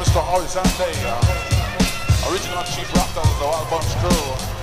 Mr. Horizonte, original Chief Raptors, the Wild Bunch crew.